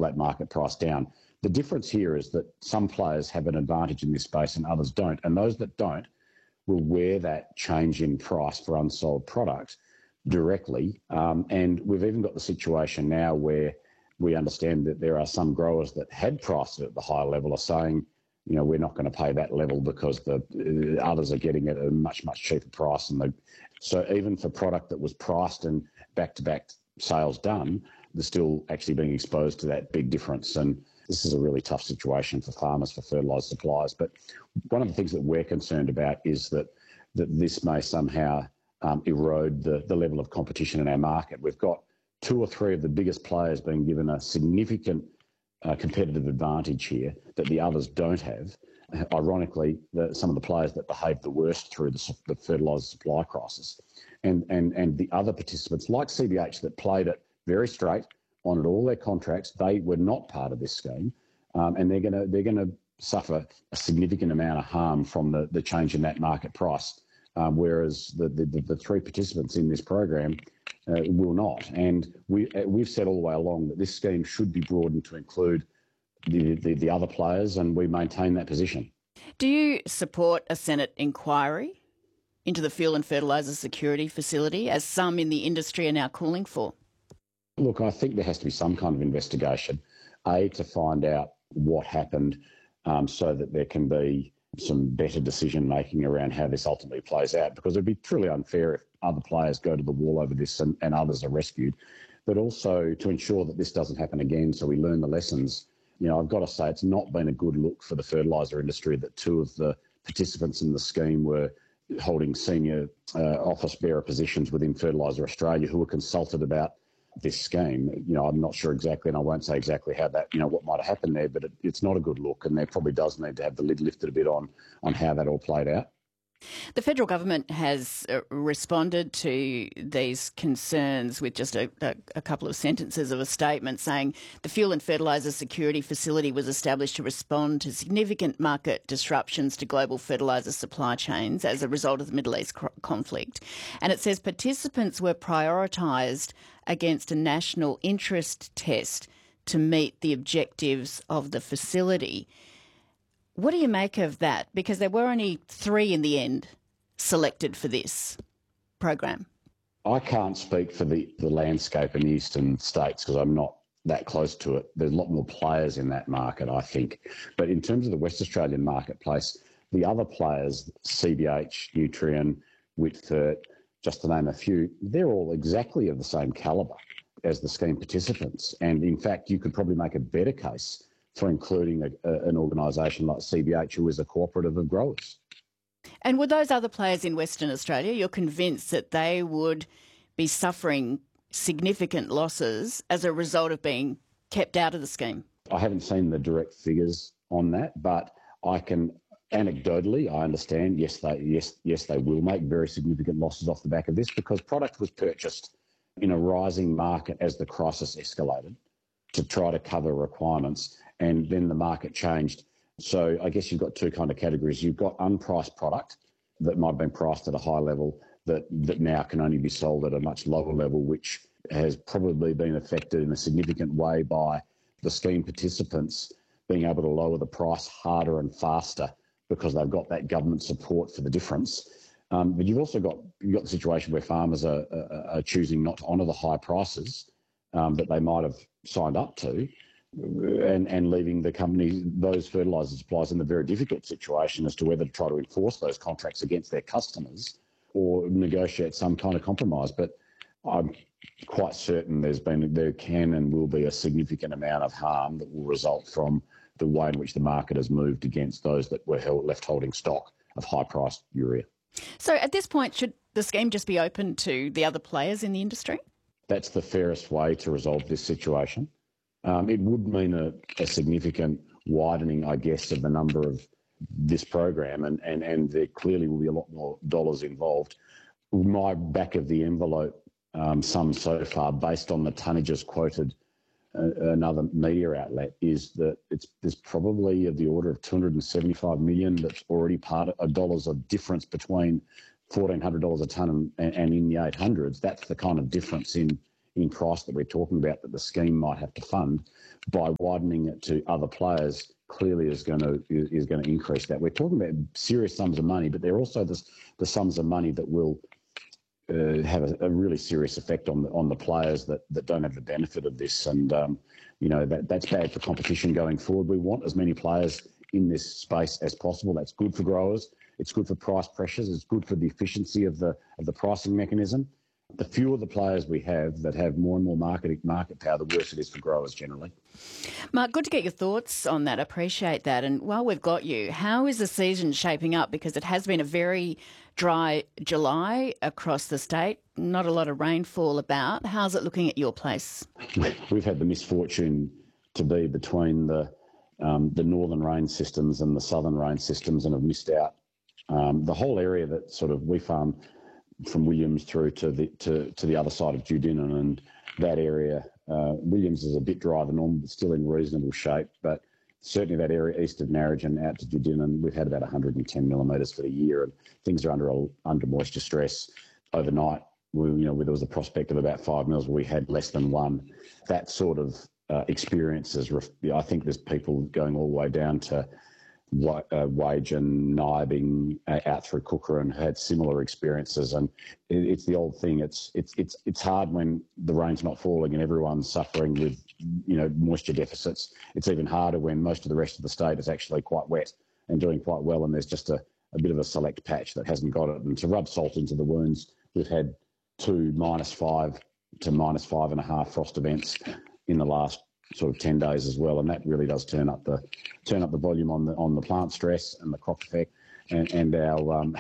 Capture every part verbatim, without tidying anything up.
that market price down. The difference here is that some players have an advantage in this space and others don't. And those that don't will wear that change in price for unsold product directly. Um, and we've even got the situation now where we understand that there are some growers that had priced it at the higher level are saying, you know, we're not going to pay that level because the uh, others are getting it at a much, much cheaper price. And they, so even for product that was priced and back-to-back sales done, they're still actually being exposed to that big difference. And this is a really tough situation for farmers, for fertiliser suppliers. But one of the things that we're concerned about is that, that this may somehow um, erode the, the level of competition in our market. We've got two or three of the biggest players being given a significant uh, competitive advantage here that the others don't have. Ironically, the, some of the players that behaved the worst through the, the fertiliser supply crisis. And, and, and the other participants, like C B H, that played it very straight, honoured all their contracts, they were not part of this scheme, um, and they're going to they're going to suffer a significant amount of harm from the, the change in that market price, um, whereas the, the, the three participants in this program uh, will not. And we, we've said all the way along that this scheme should be broadened to include the, the, the other players, and we maintain that position. Do you support a Senate inquiry into the fuel and fertiliser security facility, as some in the industry are now calling for? Look, I think there has to be some kind of investigation, A, to find out what happened um, so that there can be some better decision-making around how this ultimately plays out, because it would be truly unfair if other players go to the wall over this and, and others are rescued, but also to ensure that this doesn't happen again so we learn the lessons. You know, I've got to say it's not been a good look for the fertiliser industry that two of the participants in the scheme were holding senior uh, office bearer positions within Fertiliser Australia who were consulted about this scheme. You know, I'm not sure exactly, and I won't say exactly how that, you know, what might have happened there, but it, it's not a good look, and there probably does need to have the lid lifted a bit on, on how that all played out. The federal government has uh, responded to these concerns with just a, a, a couple of sentences of a statement saying the fuel and fertiliser security facility was established to respond to significant market disruptions to global fertiliser supply chains as a result of the Middle East cr- conflict. And it says participants were prioritised against a national interest test to meet the objectives of the facility. What do you make of that? Because there were only three in the end selected for this program. I can't speak for the, the landscape in the eastern states because I'm not that close to it. There's a lot more players in that market, I think. But in terms of the West Australian marketplace, the other players, C B H, Nutrien, Whitfurt, just to name a few, they're all exactly of the same calibre as the scheme participants. And in fact, you could probably make a better case for including a, a, an organisation like C B H, who is a cooperative of growers. And with those other players in Western Australia, you're convinced that they would be suffering significant losses as a result of being kept out of the scheme? I haven't seen the direct figures on that, but I can anecdotally, I understand, yes, they yes, yes, they will make very significant losses off the back of this because product was purchased in a rising market as the crisis escalated to try to cover requirements, and then the market changed. So I guess you've got two kind of categories. You've got unpriced product that might have been priced at a high level that, that now can only be sold at a much lower level, which has probably been affected in a significant way by the scheme participants being able to lower the price harder and faster because they've got that government support for the difference. Um, but you've also got you've got the situation where farmers are, are, are choosing not to honour the high prices um, that they might have signed up to, and, and leaving the company, those fertiliser suppliers, in a very difficult situation as to whether to try to enforce those contracts against their customers or negotiate some kind of compromise. But I'm quite certain there's been, there can and will be a significant amount of harm that will result from the way in which the market has moved against those that were held, left holding stock of high-priced urea. So at this point, should the scheme just be open to the other players in the industry? That's the fairest way to resolve this situation. Um, it would mean a, a significant widening, I guess, of the number of this program, and, and, and there clearly will be a lot more dollars involved. My back of the envelope um, sum so far, based on the tonnages quoted uh, another media outlet, is that it's there's probably of the order of two hundred seventy-five million that's already part of dollars of difference between fourteen hundred dollars a tonne and, and in the eight hundreds. That's the kind of difference in in price that we're talking about that the scheme might have to fund, by widening it to other players, clearly is going to is going to increase that. We're talking about serious sums of money, but they're also the, the sums of money that will uh, have a, a really serious effect on the on the players that, that don't have the benefit of this. And um, you know that that's bad for competition going forward. We want as many players in this space as possible. That's good for growers. It's good for price pressures. It's good for the efficiency of the of the pricing mechanism. The fewer the players we have that have more and more market market power, the worse it is for growers generally. Mark, good to get your thoughts on that. Appreciate that. And while we've got you, how is the season shaping up? Because it has been a very dry July across the state. Not a lot of rainfall about. How's it looking at your place? We've had the misfortune to be between the um, the northern rain systems and the southern rain systems and have missed out. Um, the whole area that sort of we farm from Williams through to the to, to the other side of Dudinan, and that area, uh, Williams is a bit drier than normal, but still in reasonable shape. But certainly that area east of Narrogin out to Dudinan, we've had about one hundred ten millimetres for the year, and things are under under moisture stress. Overnight, we, you know, there was a prospect of about five mils, where we had less than one. That sort of uh, experiences, I think there's people going all the way down to Uh, Wage and Nibing uh, out through Cookerran had similar experiences, and it, it's the old thing. It's it's it's it's hard when the rain's not falling and everyone's suffering with you know moisture deficits. It's even harder when most of the rest of the state is actually quite wet and doing quite well, and there's just a, a bit of a select patch that hasn't got it. And to rub salt into the wounds, we've had two minus five to minus five and a half frost events in the last sort of ten days as well, and that really does turn up the turn up the volume on the on the plant stress and the crop effect, and, and our, um,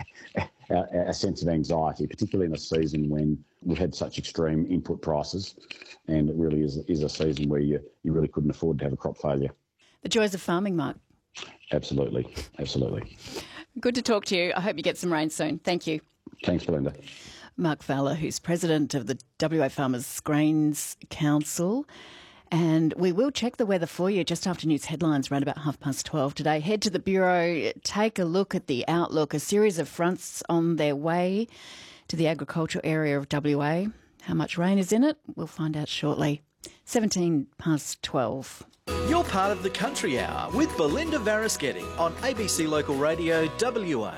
our our sense of anxiety, particularly in a season when we've had such extreme input prices, and it really is is a season where you you really couldn't afford to have a crop failure. The joys of farming, Mark. Absolutely, absolutely. Good to talk to you. I hope you get some rain soon. Thank you. Thanks, Belinda. Mark Fowler, who's president of the W A Farmers Grains Council. And we will check the weather for you just after news headlines around about half past twelve today. Head to the Bureau, take a look at the outlook. A series of fronts on their way to the agricultural area of W A. How much rain is in it? We'll find out shortly. seventeen past twelve. You're part of the Country Hour with Belinda Varaschetti on A B C Local Radio W A.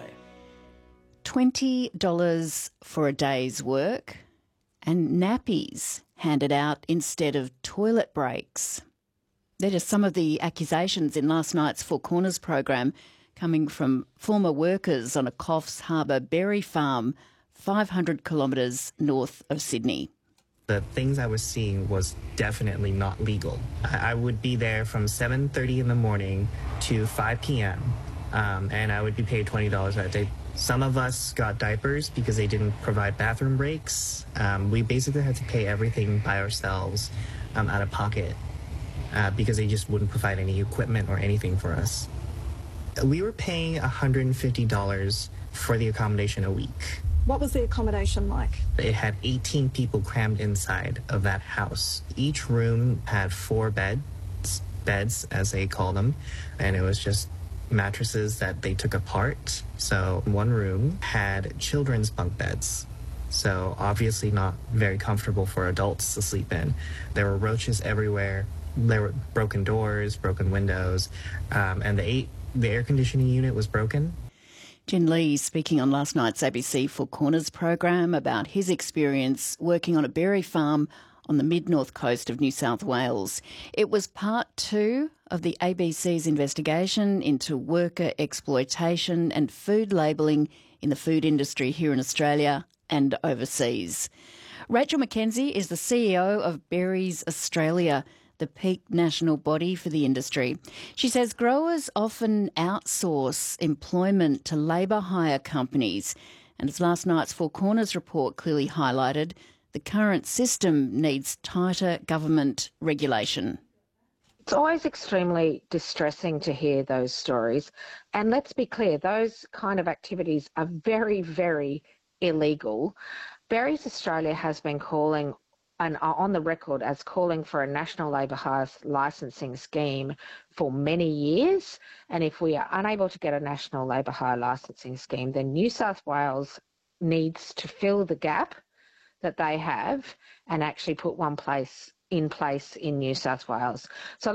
twenty dollars for a day's work and nappies handed out instead of toilet breaks. They're just some of the accusations in last night's Four Corners program coming from former workers on a Coffs Harbour berry farm five hundred kilometres north of Sydney. The things I was seeing was definitely not legal. I would be there from seven thirty in the morning to five p.m. Um, and I would be paid twenty dollars that day. Some of us got diapers because they didn't provide bathroom breaks. Um, we basically had to pay everything by ourselves um, out of pocket uh, because they just wouldn't provide any equipment or anything for us. We were paying one hundred fifty dollars for the accommodation a week. What was the accommodation like? It had eighteen people crammed inside of that house. Each room had four beds, beds as they call them, and it was just mattresses that they took apart. So one room had children's bunk beds, so obviously not very comfortable for adults to sleep in. There were roaches everywhere. There were broken doors, broken windows, um, and the eight, the air conditioning unit was broken. Jen Lee speaking on last night's A B C Four Corners program about his experience working on a berry farm on the mid-north coast of New South Wales. It was part two of the A B C's investigation into worker exploitation and food labelling in the food industry here in Australia and overseas. Rachel McKenzie is the C E O of Berries Australia, the peak national body for the industry. She says growers often outsource employment to labour hire companies, and as last night's Four Corners report clearly highlighted, the current system needs tighter government regulation. It's always extremely distressing to hear those stories. And let's be clear, those kind of activities are very, very illegal. Berries Australia has been calling and are on the record as calling for a national labour hire licensing scheme for many years. And if we are unable to get a national labour hire licensing scheme, then New South Wales needs to fill the gap that they have and actually put one place in place in New South Wales. So